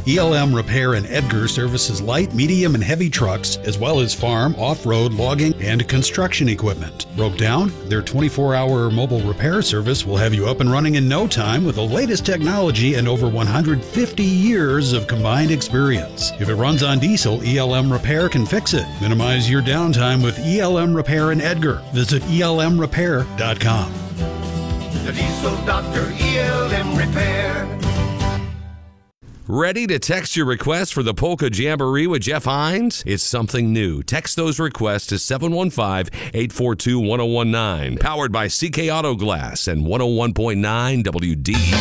ELM Repair in Edgar services light, medium, and heavy trucks, as well as farm, off-road, logging, and construction equipment. Broke down? Their 24-hour mobile repair service will have you up and running in no time with the latest technology and over 150 years of combined experience. If it runs on diesel, ELM Repair can fix it. Minimize your downtime with ELM Repair in Edgar. Visit elmrepair.com. The Diesel Doctor, ELM Repair. Ready to text your request for the Polka Jamboree with Jeff Hines? It's something new. Text those requests to 715-842-1019. Powered by CK Auto Glass and 101.9 WD.